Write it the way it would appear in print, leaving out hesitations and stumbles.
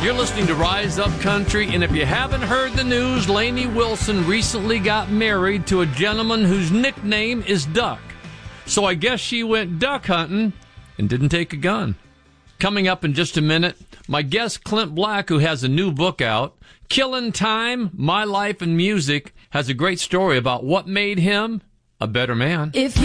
You're listening to Rise Up Country, and if you haven't heard the news, Lainey Wilson recently got married to a gentleman whose nickname is Duck. So I guess she went duck hunting and didn't take a gun. Coming up in just a minute, my guest Clint Black, who has a new book out, Killing Time, My Life and Music, has a great story about what made him a better man. If